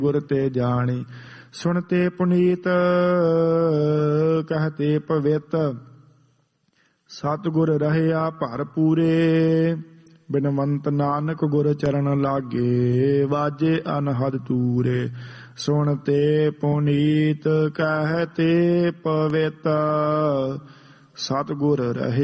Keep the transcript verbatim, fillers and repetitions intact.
ਗੁਰ ਤੇ ਜਾਣੀ। ਸੁਣਤੇ ਪੁਨੀਤ ਕਹਤੇ ਪਵਿੱਤ, ਸਤਿਗੁਰ ਰਹਿਆ ਭਰ ਪੂਰੇ। ਬਿਨਵੰਤ ਨਾਨਕ ਗੁਰ ਚਰਨ ਲਾਗੇ, ਵਾਜੇ ਅਨਹਦ ਤੂਰੇ। ਸੁਣਤੇ ਪੁਨੀਤ ਕਹਤੇ ਪਵਿੱਤ, ਸਤਿਗੁਰ ਰਹੇ